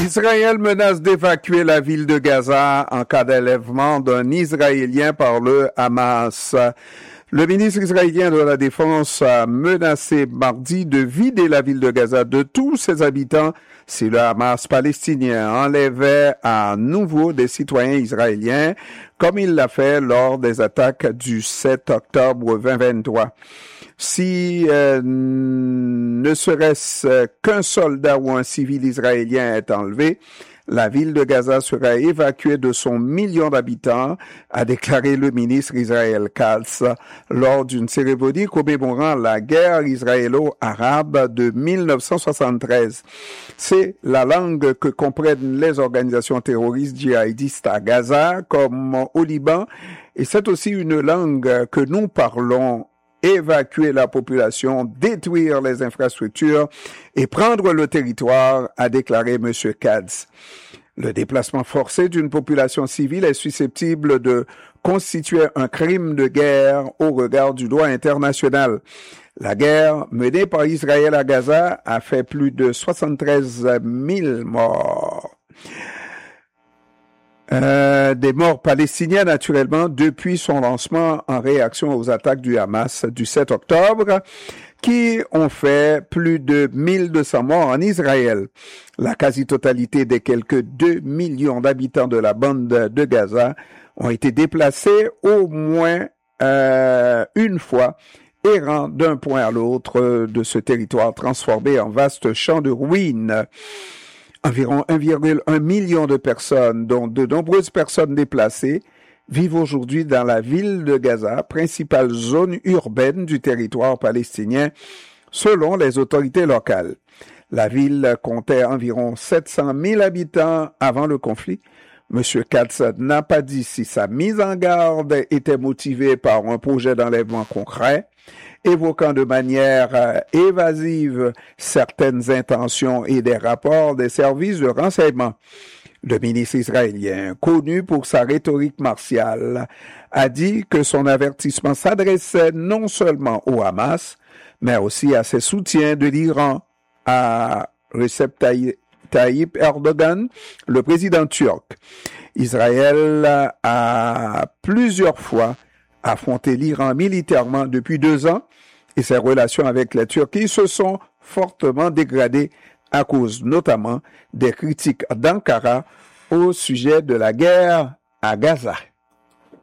Israël menace d'évacuer la ville de Gaza en cas d'enlèvement d'un Israélien par le Hamas. Le ministre israélien de la Défense a menacé mardi de vider la ville de Gaza de tous ses habitants si le Hamas palestinien enlevait à nouveau des citoyens israéliens, comme il l'a fait lors des attaques du 7 octobre 2023. Si ne serait-ce qu'un soldat ou un civil israélien est enlevé, la ville de Gaza sera évacuée de son million d'habitants, a déclaré le ministre Israël Katz lors d'une cérémonie commémorant la guerre israélo-arabe de 1973. C'est la langue que comprennent les organisations terroristes djihadistes à Gaza comme au Liban, et c'est aussi une langue que nous parlons. Évacuer la population, détruire les infrastructures et prendre le territoire, a déclaré M. Katz. Le déplacement forcé d'une population civile est susceptible de constituer un crime de guerre au regard du droit international. La guerre menée par Israël à Gaza a fait plus de 73 000 morts. Des morts palestiniens naturellement depuis son lancement en réaction aux attaques du Hamas du 7 octobre qui ont fait plus de 1200 morts en Israël. La quasi-totalité des quelques 2 millions d'habitants de la bande de Gaza ont été déplacés au moins une fois, errant d'un point à l'autre de ce territoire transformé en vaste champ de ruines. Environ 1,1 million de personnes, dont de nombreuses personnes déplacées, vivent aujourd'hui dans la ville de Gaza, principale zone urbaine du territoire palestinien, selon les autorités locales. La ville comptait environ 700 000 habitants avant le conflit. M. Katz n'a pas dit si sa mise en garde était motivée par un projet d'enlèvement concret, évoquant de manière évasive certaines intentions et des rapports des services de renseignement. Le ministre israélien, connu pour sa rhétorique martiale, a dit que son avertissement s'adressait non seulement au Hamas, mais aussi à ses soutiens de l'Iran, à Recep Tayyip Erdogan, le président turc. Israël a plusieurs fois affronté l'Iran militairement depuis 2 ans et ses relations avec la Turquie se sont fortement dégradées à cause notamment des critiques d'Ankara au sujet de la guerre à Gaza.